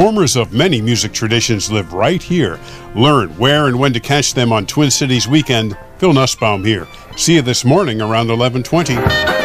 Performers of many music traditions live right here. Learn where and when to catch them on Twin Cities Weekend. Phil Nussbaum here. See you this morning around 11:20.